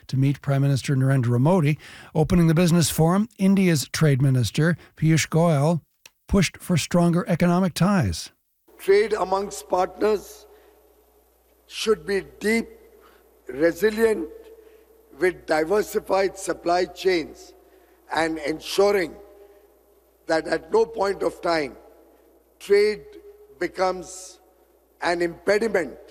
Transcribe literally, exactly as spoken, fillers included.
to meet Prime Minister Narendra Modi. Opening the business forum, India's Trade Minister Piyush Goyal pushed for stronger economic ties. Trade amongst partners should be deep, resilient, with diversified supply chains, and ensuring that at no point of time trade becomes an impediment